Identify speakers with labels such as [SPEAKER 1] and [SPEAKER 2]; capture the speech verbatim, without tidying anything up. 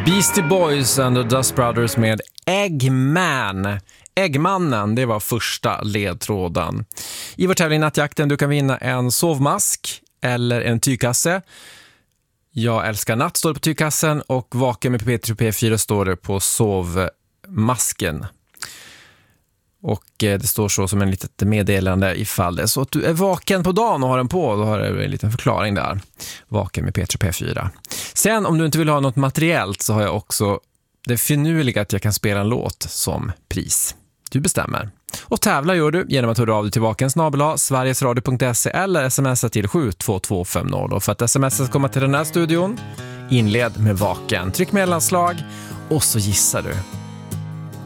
[SPEAKER 1] Beastie Boys and the Dust Brothers med Eggman. Eggmannen, det var första ledtråden. I vår tävling Nattjakten, du kan vinna en sovmask eller en tygkasse. Jag älskar natt står det på tygkassen och Vaken med P tre P fyra står det på sovmasken. Och det står så som en litet meddelande ifall det är så att du är vaken på dagen och har den på. Då har jag en liten förklaring där. Vaken med P tre P fyra. Sen om du inte vill ha något materiellt så har jag också det finurliga att jag kan spela en låt som pris. Du bestämmer. Och tävla gör du genom att höra av dig till vaken snabel-a sverigesradio punkt se eller smsa till sju två två fem noll. Och för att smsa ska komma till den här studion, inled med Vaken. Tryck mellanslag och så gissar du.